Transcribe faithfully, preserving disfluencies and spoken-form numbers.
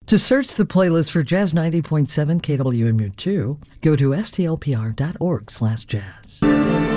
To search the playlist for Jazz ninety point seven K W M U two, go to S T L P R dot org slash jazz.